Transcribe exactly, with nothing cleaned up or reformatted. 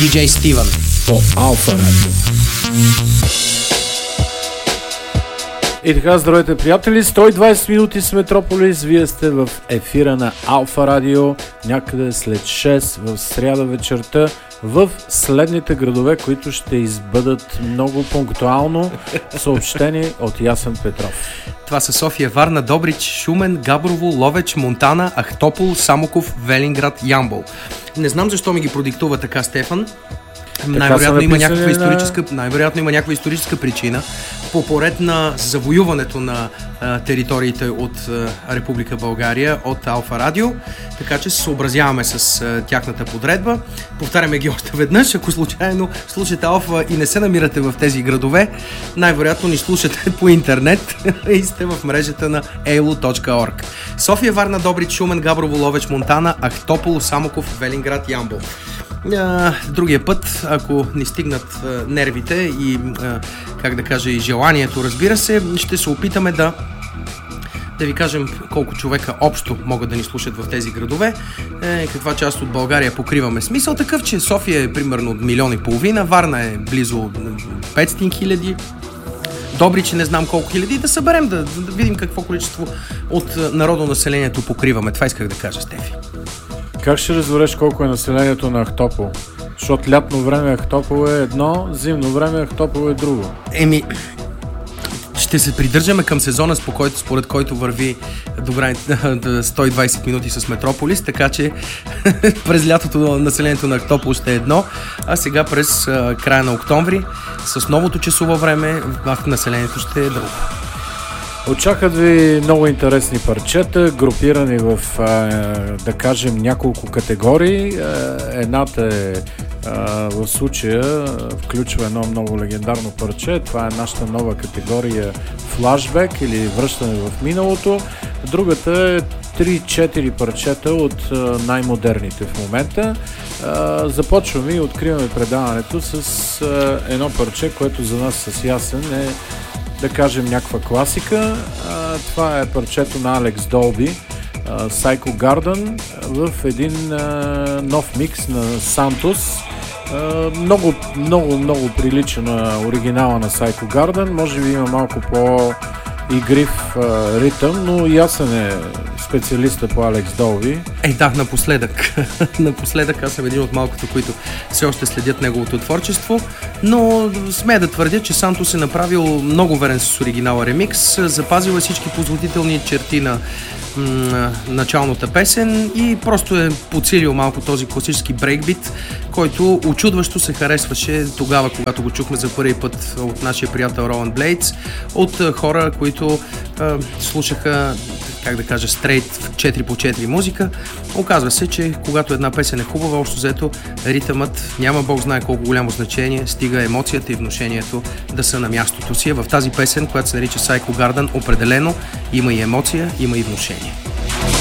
диджей Стивън по Алфа Радио. И така, здравейте, приятели, сто и двайсет минути с Метрополис, вие сте в ефира на Алфа Радио, някъде след шест в сряда вечерта, в следните градове, които ще избъдат много пунктуално съобщени от Ясен Петров. Това са София, Варна, Добрич, Шумен, Габрово, Ловеч, Монтана, Ахтопол, Самоков, Велинград, Ямбол. Не знам защо ми ги продиктува така Стефан. Най-вероятно има, някаква историческа, най-вероятно има някаква историческа причина по поред на завоюването на а, териториите от а, Република България от Алфа Радио, така че се съобразяваме с а, тяхната подредба. Повтаряме ги още веднъж, ако случайно слушате Алфа и не се намирате в тези градове, най-вероятно ни слушате по интернет и сте в мрежата на ей ел ю точка орг. София, Варна, Добрич, Шумен, Габрово, Ловеч, Монтана, Ахтопол, Самоков, Велинград, Ямбол. Другия път, ако ни стигнат а, нервите и, а, как да кажа, и желанието, разбира се, ще се опитаме да да ви кажем колко човека общо могат да ни слушат в тези градове, е, каква част от България покриваме. Смисъл такъв, че София е примерно от милион и половина, Варна е близо петстотин хиляди, Добрич не знам колко хиляди, да съберем, да, да видим какво количество от народонаселението покриваме. Това исках да кажа, Стефи. Как ще разбереш колко е населението на Ахтопол? Защото лятно време Ахтопол е едно, зимно време Ахтопол е друго. Еми, ще се придържаме към сезона, според който върви добра сто и двайсет минути с Метрополис, така че през лятото населението на Ахтопол ще е едно, а сега през края на октомври с новото часово време населението ще е друго. Очакват ви много интересни парчета, групирани в, да кажем, няколко категории. Едната е, в случая, включва едно много легендарно парче. Това е нашата нова категория флашбек или връщане в миналото. Другата е три-четири парчета от най-модерните в момента. Започваме и откриваме предаването с едно парче, което за нас с Ясен е, да кажем, някаква класика. А, това е парчето на Алекс Долби, а, Psycho Garden, в един а, нов микс на Сантос. А, много, много, много прилича на оригинала на Psycho Garden. Може би има малко по-игрив а, ритъм, но Ясен е специалиста по Алекс Долби. Е, да, напоследък. напоследък аз съм един от малкото, които все още следят неговото творчество, но смея да твърдя, че Сантос е направил много верен с оригинала ремикс, запазил е всички позволителни черти на м- началната песен и просто е подсилил малко този класически брейкбит, който очудващо се харесваше тогава, когато го чухме за първи път от нашия приятел Роланд Блейдс, от хора, които а, слушаха, как да кажа, стрейт четири по четири музика. Оказва се, че когато една песен е хубава, общо взето ритъмът няма бог знае колко голямо значение, стига емоцията и внушението да са на мястото си. В тази песен, която се нарича Psycho Garden, определено има и емоция, има и внушение.